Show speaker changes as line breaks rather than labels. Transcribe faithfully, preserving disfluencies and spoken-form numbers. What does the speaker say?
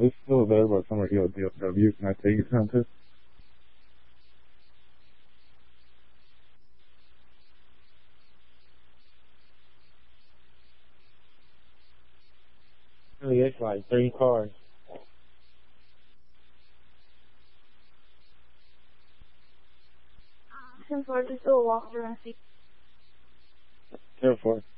this still available at Summer Hill D F W. Can I take it down to?
Really, it's like three cars.
ten four, just do a walkthrough and see.
ten four.